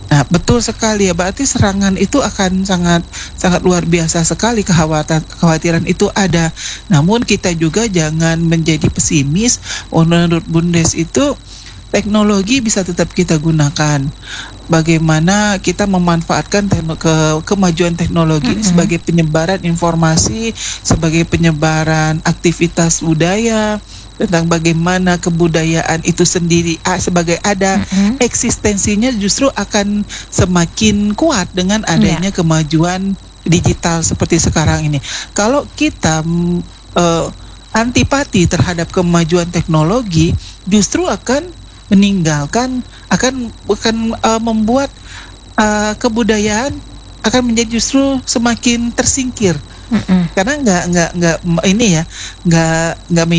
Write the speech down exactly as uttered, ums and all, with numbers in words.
Nah, betul sekali ya, berarti serangan itu akan sangat sangat luar biasa sekali, kekhawatan kekhawatiran itu ada. Namun kita juga jangan menjadi pesimis. Menurut Bundes itu teknologi bisa tetap kita gunakan. Bagaimana kita memanfaatkan tekno- ke kemajuan teknologi ini Mm-mm. sebagai penyebaran informasi, sebagai penyebaran aktivitas budaya, tentang bagaimana kebudayaan itu sendiri ah, sebagai ada Mm-mm. eksistensinya justru akan semakin kuat dengan Iya. adanya kemajuan digital seperti sekarang ini. Kalau kita mm, eh, antipati terhadap kemajuan teknologi, justru akan meninggalkan, akan akan eh, membuat eh, kebudayaan akan menjadi justru semakin tersingkir Mm-mm. karena nggak nggak nggak ini ya nggak nggak